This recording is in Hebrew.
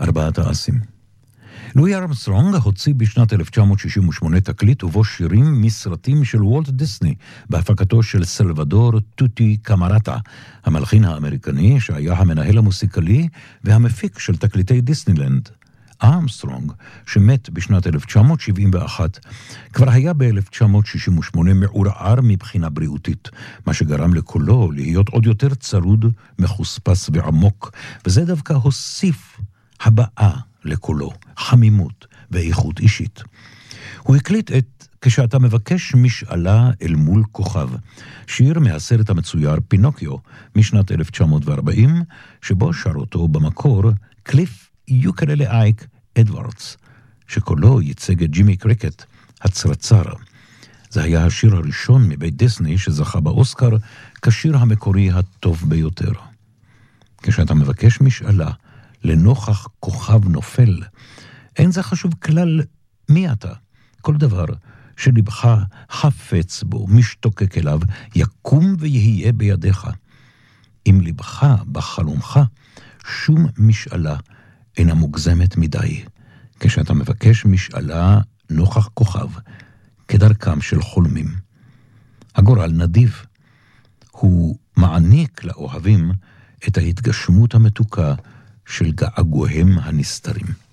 ארבעת האסים. לואי ארמסטרונג הוציא בשנת 1968 תקליט ובו שירים מסרטים של וולט דיסני, בהפקתו של סלבדור טוטי קמרטה, המלחין האמריקני שהיה המנהל המוסיקלי והמפיק של תקליטי דיסנילנד. ארמסטרונג, שמת בשנת 1971, כבר היה ב-1968 מעורער מבחינה בריאותית, מה שגרם לקולו להיות עוד יותר צרוד, מחוספס ועמוק, וזה דווקא הוסיף הבאה לקולו, חמימות ואיכות אישית. הוא הקליט את כשאתה מבקש משאלה אל מול כוכב, שיר מהסרט המצויר פינוקיו משנת 1940, שבו שר אותו במקור קליף יוקללה אייק אדוורדס, שקולו ייצג את ג'ימי קריקט, הצרצר. זה היה השיר הראשון מבית דיסני שזכה באוסקר כשיר המקורי הטוב ביותר. כשאתה מבקש משאלה לנוכח כוכב נופל, אין זה חשוב כלל מי אתה. כל דבר שלבך חפץ בו, משתוקק אליו, יקום ויהיה בידיך. אם לבך בחלומך, שום משאלה אינה מוגזמת מדי. כשאתה מבקש משאלה נוכח כוכב, כדרכם של חולמים. הגורל נדיב. הוא מעניק לאוהבים את ההתגשמות המתוקה של געגועיהם הנסתרים.